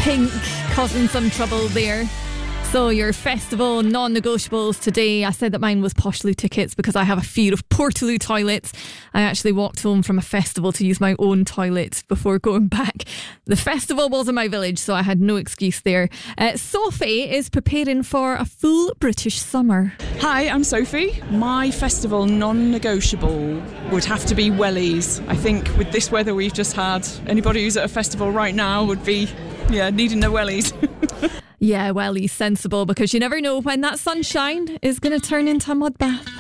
Pink causing some trouble there. So your festival non-negotiables today, I said that mine was Poshloo tickets because I have a fear of Portaloo toilets. I actually walked home from a festival to use my own toilet before going back. The festival was in my village, so I had no excuse there. Sophie is preparing for a full British summer. Hi, I'm Sophie. My festival non-negotiable would have to be wellies. I think with this weather we've just had, anybody who's at a festival right now would be, needing their wellies. Yeah, well, he's sensible because you never know when that sunshine is going to turn into a mud bath.